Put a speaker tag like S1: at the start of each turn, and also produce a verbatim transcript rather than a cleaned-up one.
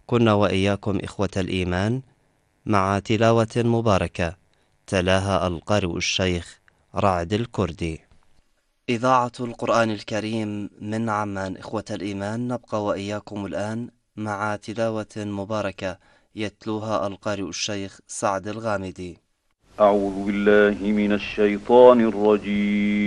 S1: كنا وإياكم إخوة الإيمان مع تلاوة مباركة تلاها القارئ الشيخ رعد الكردي. إذاعة القرآن الكريم من عمان. إخوة الإيمان، نبقى وإياكم الآن مع تلاوة مباركة يتلوها القارئ الشيخ سعد الغامدي.
S2: أعوذ بالله من الشيطان الرجيم.